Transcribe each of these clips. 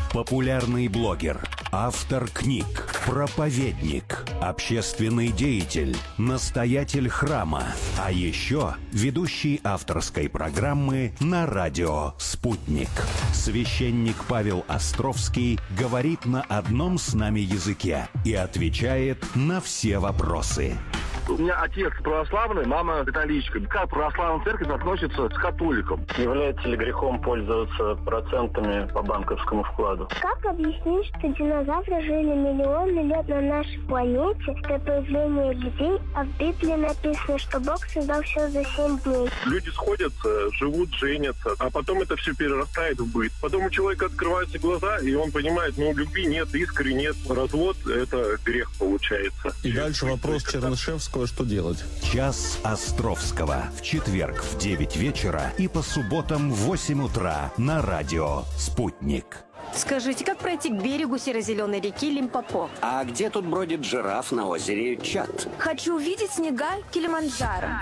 Популярный блогер, автор книг, проповедник, общественный деятель, настоятель храма, а еще ведущий авторской программы на радио «Спутник». Священник Павел Островский говорит на одном с нами языке и отвечает на все вопросы. У меня отец православный, мама католичка. Как православная церковь относится к католикам? Является ли грехом пользоваться процентами по банковскому вкладу? Как объяснить, что динозавры жили миллионы лет на нашей планете до появления людей, а в Библии написано, что Бог создал все за 7 дней? Люди сходятся, живут, женятся, а потом это все перерастает в быт. Потом у человека открываются глаза, и он понимает, любви нет, искры нет. Развод – это грех получается. И дальше вопрос Чернышевского, что делать? Час Островского. В четверг в 9 вечера и по субботам в 8 утра на радио «Спутник». Скажите, как пройти к берегу серо-зеленой реки Лимпопо? А где тут бродит жираф на озере Чад? Хочу увидеть снега Килиманджаро.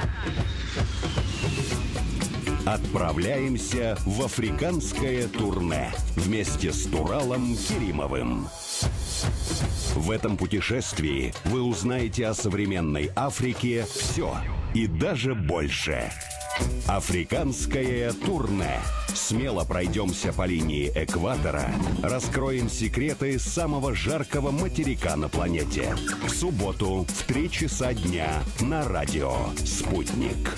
Отправляемся в африканское турне вместе с Туралом Керимовым. В этом путешествии вы узнаете о современной Африке все и даже больше. Африканское турне. Смело пройдемся по линии экватора, раскроем секреты самого жаркого материка на планете. В субботу в 3 часа дня на радио «Спутник».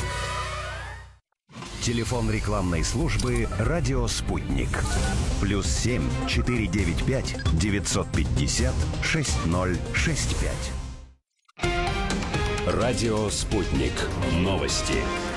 Телефон рекламной службы «Радио Спутник». +7 495 950 6065. Радио «Спутник». Новости.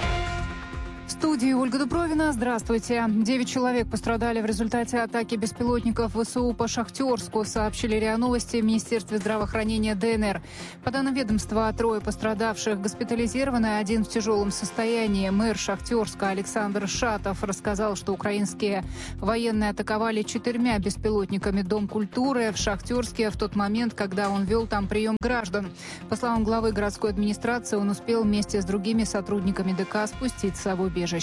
В студии Ольга Дубровина. Здравствуйте. 9 человек пострадали в результате атаки беспилотников ВСУ по Шахтерску, сообщили РИА Новости в Министерстве здравоохранения ДНР. По данным ведомства, 3 пострадавших госпитализированы, 1 в тяжелом состоянии. Мэр Шахтерска Александр Шатов рассказал, что украинские военные атаковали 4 беспилотниками Дом культуры в Шахтерске в тот момент, когда он вел там прием граждан. По словам главы городской администрации, он успел вместе с другими сотрудниками ДК спуститься в убежище.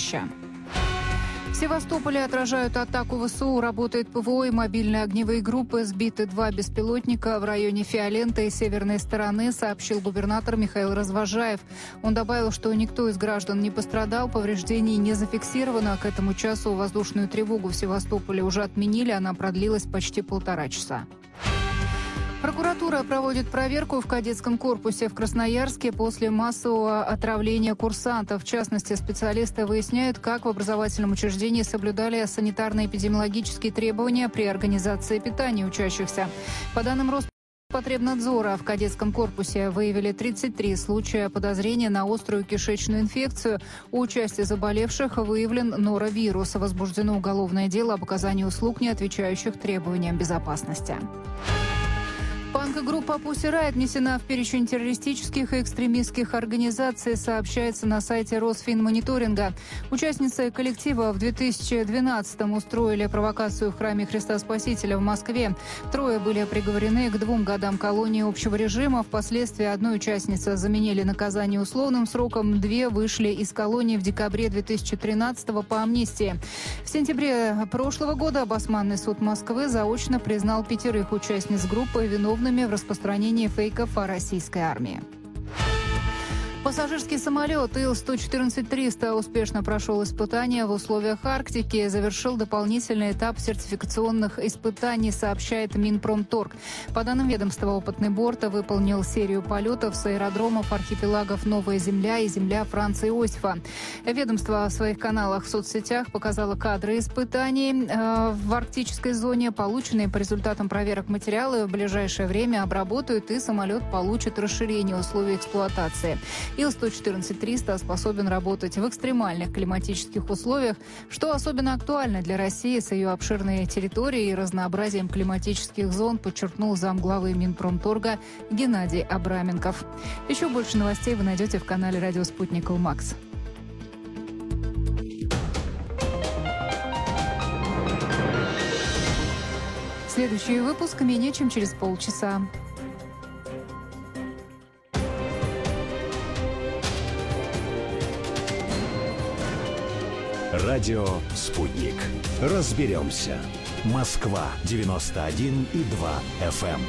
В Севастополе отражают атаку ВСУ. Работает ПВО и мобильные огневые группы. Сбиты 2 беспилотника в районе Фиолента и северной стороны, сообщил губернатор Михаил Развожаев. Он добавил, что никто из граждан не пострадал, повреждений не зафиксировано. К этому часу воздушную тревогу в Севастополе уже отменили. Она продлилась почти 1,5 часа. Прокуратура проводит проверку в кадетском корпусе в Красноярске после массового отравления курсантов. В частности, специалисты выясняют, как в образовательном учреждении соблюдали санитарно-эпидемиологические требования при организации питания учащихся. По данным Роспотребнадзора, в кадетском корпусе выявили 33 случая подозрения на острую кишечную инфекцию. У части заболевших выявлен норовирус. Возбуждено уголовное дело об оказании услуг, не отвечающих требованиям безопасности. Панк-группа Pussy Riot внесена в перечень террористических и экстремистских организаций, сообщается на сайте Росфинмониторинга. Участницы коллектива в 2012-м устроили провокацию в храме Христа Спасителя в Москве. 3 были приговорены к 2 годам колонии общего режима. Впоследствии 1 участницу заменили наказание условным сроком, 2 вышли из колонии в декабре 2013-го по амнистии. В сентябре прошлого года Басманный суд Москвы заочно признал 5 участниц группы виновными в распространении фейков о российской армии. Пассажирский самолет Ил-114-300 успешно прошел испытания в условиях Арктики и завершил дополнительный этап сертификационных испытаний, сообщает Минпромторг. По данным ведомства, опытный борт выполнил серию полетов с аэродромов архипелагов Новая Земля и Земля Франца Иосифа. Ведомство в своих каналах в соцсетях показало кадры испытаний в арктической зоне. Полученные по результатам проверок материалы в ближайшее время обработают, и самолет получит расширение условий эксплуатации. Ил-114-300 способен работать в экстремальных климатических условиях, что особенно актуально для России с ее обширной территорией и разнообразием климатических зон, подчеркнул замглавы Минпромторга Геннадий Абраменков. Еще больше новостей вы найдете в канале «Радио Спутник УМАКС». Следующий выпуск менее чем через полчаса. Радио «Спутник». Разберемся. Москва 91,2 FM.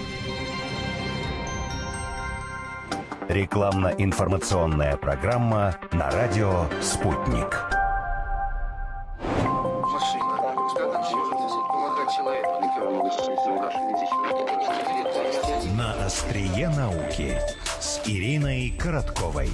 Рекламно-информационная программа на радио «Спутник». На острие науки с Ириной Коротковой.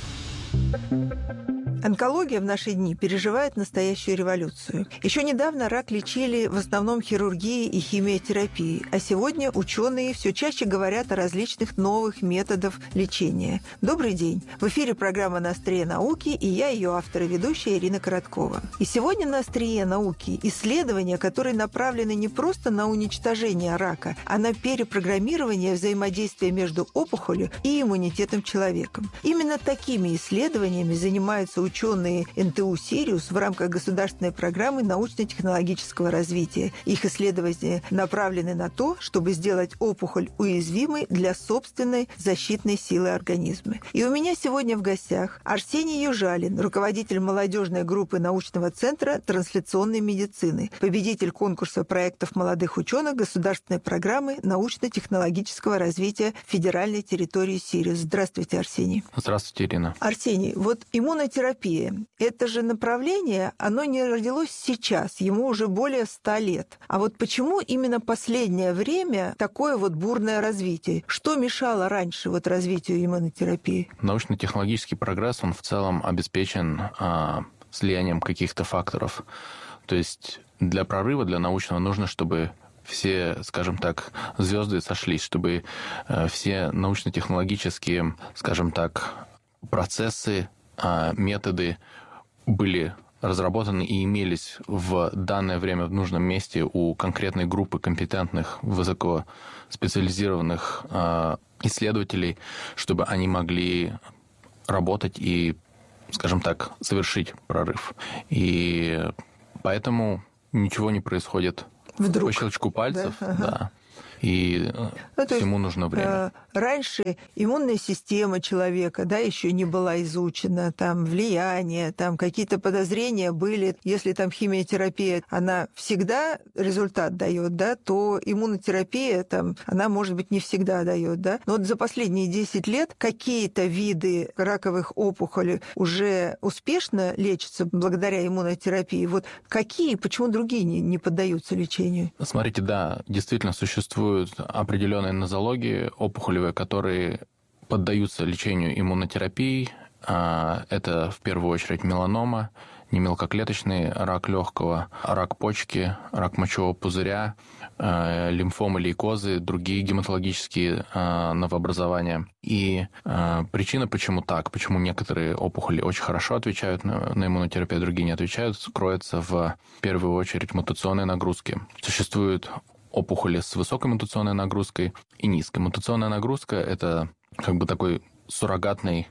Онкология в наши дни переживает настоящую революцию. Еще недавно рак лечили в основном хирургией и химиотерапией, а сегодня ученые все чаще говорят о различных новых методах лечения. Добрый день! В эфире программа «На острие науки» и я, ее автор и ведущая Ирина Короткова. И сегодня на острие науки исследования, которые направлены не просто на уничтожение рака, а на перепрограммирование взаимодействия между опухолью и иммунитетом человека. Именно такими исследованиями занимаются ученые НТУ «Сириус» в рамках государственной программы научно-технологического развития. Их исследования направлены на то, чтобы сделать опухоль уязвимой для собственной защитной силы организма. И у меня сегодня в гостях Арсений Южалин, руководитель молодежной группы научного центра трансляционной медицины, победитель конкурса проектов молодых ученых государственной программы научно-технологического развития федеральной территории «Сириус». Здравствуйте, Арсений. Здравствуйте, Ирина. Арсений, вот иммунотерапия, это же направление, оно не родилось сейчас, ему уже более 100 лет. А вот почему именно последнее время такое вот бурное развитие? Что мешало раньше вот развитию иммунотерапии? Научно-технологический прогресс, он в целом обеспечен слиянием каких-то факторов. То есть для прорыва, для научного нужно, чтобы все, скажем так, звезды сошлись, чтобы все научно-технологические, скажем так, процессы, методы были разработаны и имелись в данное время в нужном месте у конкретной группы компетентных, высокоспециализированных исследователей, чтобы они могли работать и, скажем так, совершить прорыв. И поэтому ничего не происходит вдруг, по щелчку пальцев. Да? Ага. Да. И всему нужно время. Раньше иммунная система человека, да, еще не была изучена, там влияние, там какие-то подозрения были. Если там химиотерапия, она всегда результат дает, да, то иммунотерапия, там, она, может быть, не всегда дает, да. Но вот за последние 10 лет какие-то виды раковых опухолей уже успешно лечатся благодаря иммунотерапии. Вот какие, почему другие не поддаются лечению? Смотрите, да, действительно существуют определенные нозологии опухолевые, которые поддаются лечению иммунотерапией. Это в первую очередь меланома, немелкоклеточный рак легкого, рак почки, рак мочевого пузыря, лимфомы, лейкозы, другие гематологические новообразования. И причина, почему так, почему некоторые опухоли очень хорошо отвечают на иммунотерапию, а другие не отвечают, кроется в первую очередь мутационной нагрузки. Существуют опухоли с высокой мутационной нагрузкой и низкой. Мутационная нагрузка – это как бы такой суррогатный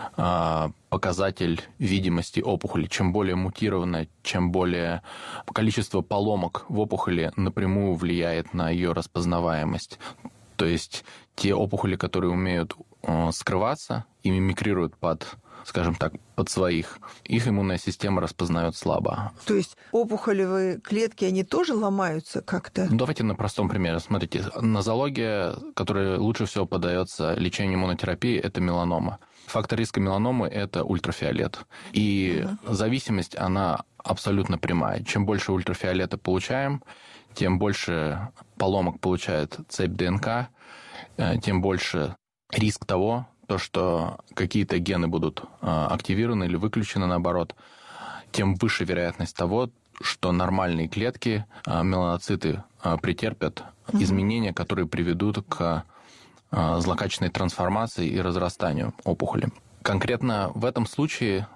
показатель видимости опухоли. Чем более мутированная, чем более количество поломок в опухоли напрямую влияет на ее распознаваемость. То есть те опухоли, которые умеют скрываться и мимикрируют под, скажем так, под своих, их иммунная система распознает слабо. То есть опухолевые клетки, они тоже ломаются как-то? Ну, давайте на простом примере. Смотрите, нозология, которая лучше всего поддается лечению иммунотерапии, это меланома. Фактор риска меланомы – это ультрафиолет. И зависимость, она абсолютно прямая. Чем больше ультрафиолета получаем, тем больше поломок получает цепь ДНК, тем больше риск того, что какие-то гены будут активированы или выключены, наоборот, тем выше вероятность того, что нормальные клетки, меланоциты, претерпят изменения, которые приведут к злокачественной трансформации и разрастанию опухоли. Конкретно в этом случае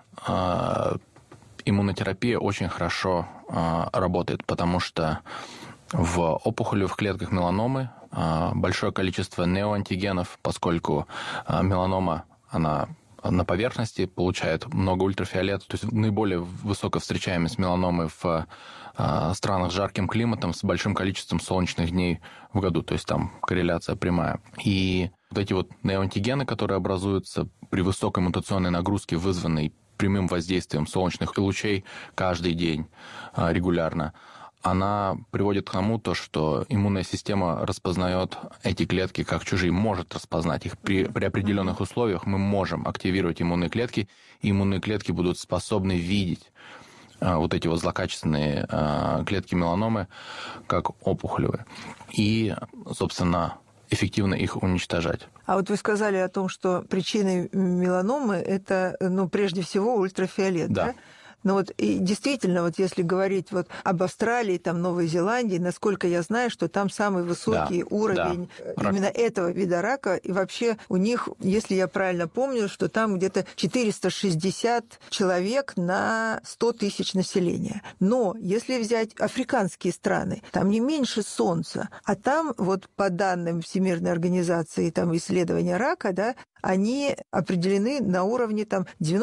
иммунотерапия очень хорошо работает, потому что в опухолевых клетках меланомы большое количество неоантигенов, поскольку меланома, она на поверхности получает много ультрафиолета, то есть наиболее высоко встречаемость меланомы в странах с жарким климатом, с большим количеством солнечных дней в году, то есть там корреляция прямая. И вот эти вот неоантигены, которые образуются при высокой мутационной нагрузке, вызванной прямым воздействием солнечных лучей каждый день регулярно, она приводит к тому, что иммунная система распознает эти клетки как чужие, может распознать их. При определенных условиях мы можем активировать иммунные клетки, и иммунные клетки будут способны видеть вот эти вот злокачественные клетки меланомы как опухолевые. И, собственно, эффективно их уничтожать. А вот вы сказали о том, что причиной меланомы это, прежде всего, ультрафиолет, да? Но вот и действительно, вот если говорить вот об Австралии, там, Новой Зеландии, насколько я знаю, что там самый высокий уровень именно этого вида рака, и вообще у них, если я правильно помню, что там где-то 460 человек на 100 тысяч населения. Но если взять африканские страны, там не меньше Солнца, а там вот по данным Всемирной организации там, исследования рака, да, они определены на уровне там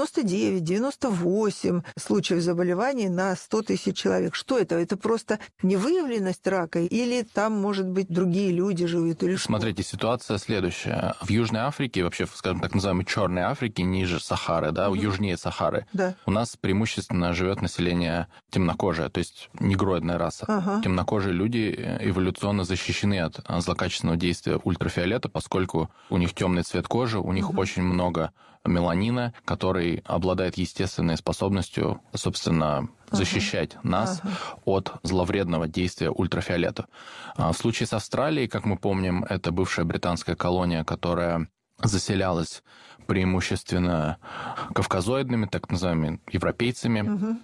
99-98 случаев заболеваний на 100 тысяч человек. Что это? Это просто невыявленность рака или там, может быть, другие люди живут? Или Смотрите, ситуация следующая. В Южной Африке, вообще, скажем, так называемой Черной Африке, ниже Сахары, да, южнее Сахары, у нас преимущественно живет население темнокожее, то есть негроидная раса. Темнокожие люди эволюционно защищены от злокачественного действия ультрафиолета, поскольку у них темный цвет кожи, у них очень много меланина, который обладает естественной способностью, собственно, защищать нас от зловредного действия ультрафиолета. В случае с Австралией, как мы помним, это бывшая британская колония, которая заселялась преимущественно кавказоидными, так называемыми европейцами,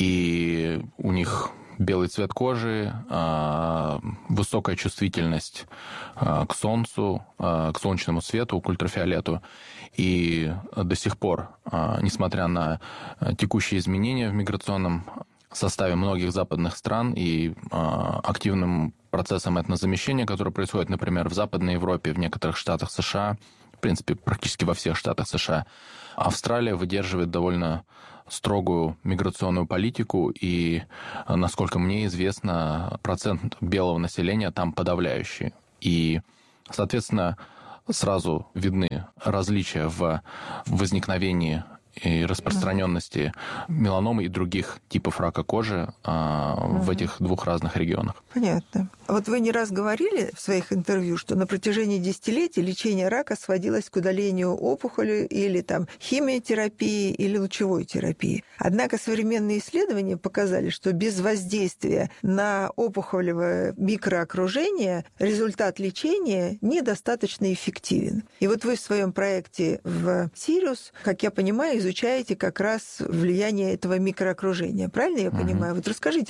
и у них белый цвет кожи, высокая чувствительность к солнцу, к солнечному свету, к ультрафиолету. И до сих пор, несмотря на текущие изменения в миграционном составе многих западных стран и активным процессом этнозамещения, который происходит, например, в Западной Европе, в некоторых штатах США, в принципе, практически во всех штатах США, Австралия выдерживает довольно строгую миграционную политику, и, насколько мне известно, процент белого населения там подавляющий. И, соответственно, сразу видны различия в возникновении и распространенности меланомы и других типов рака кожи в этих двух разных регионах. Понятно. Вот вы не раз говорили в своих интервью, что на протяжении десятилетий лечение рака сводилось к удалению опухоли или там химиотерапии или лучевой терапии. Однако современные исследования показали, что без воздействия на опухолевое микроокружение результат лечения недостаточно эффективен. И вот вы в своем проекте в Сириус, как я понимаю, изучаете как раз влияние этого микроокружения. Правильно я понимаю? Вот расскажите,